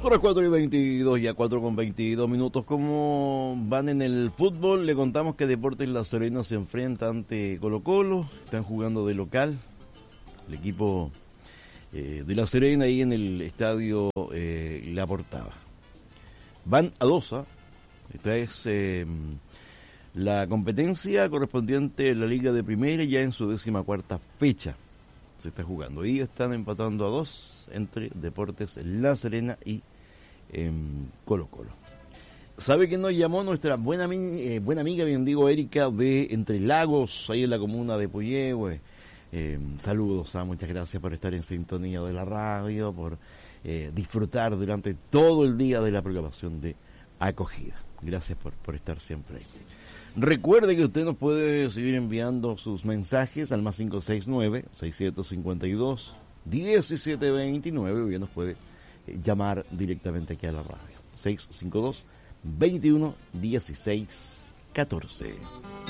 Son las 4:22, ya 4:22. ¿Cómo van en el fútbol? Le contamos que Deportes La Serena se enfrenta ante Colo-Colo. Están jugando de local. El equipo de La Serena ahí en el estadio La Portava. Van a Dosa. Esta es la competencia correspondiente a la Liga de Primera, ya en su 14ª fecha. Se está jugando. Y están empatando a 2 entre Deportes La Serena y Colo-Colo. ¿Sabe quién nos llamó? Nuestra buena amiga, bien digo, Erika de Entre Lagos, ahí en la comuna de Puyehue. Saludos, muchas gracias por estar en sintonía de la radio, por disfrutar durante todo el día de la programación de Acogida. Gracias por estar siempre ahí. Recuerde que usted nos puede seguir enviando sus mensajes al más 569-652-1729, o bien nos puede llamar directamente aquí a la radio. 652-21-16-14.